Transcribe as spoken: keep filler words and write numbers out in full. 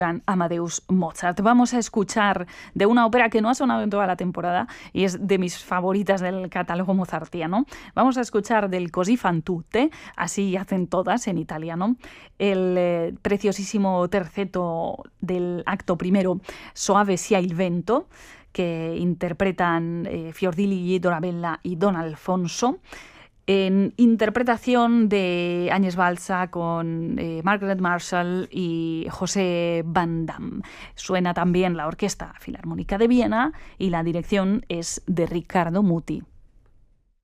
Amadeus Mozart. Vamos a escuchar de una ópera que no ha sonado en toda la temporada y es de mis favoritas del catálogo mozartiano. Vamos a escuchar del Così fan tutte, así hacen todas en italiano, el eh, preciosísimo terceto del acto primero, Soave sia il vento, que interpretan eh, Fiordilli, Dorabella y Don Alfonso, en interpretación de Áñez Balsa con eh, Margaret Marshall y José Van Damme. Suena también la Orquesta Filarmónica de Viena y la dirección es de Riccardo Muti.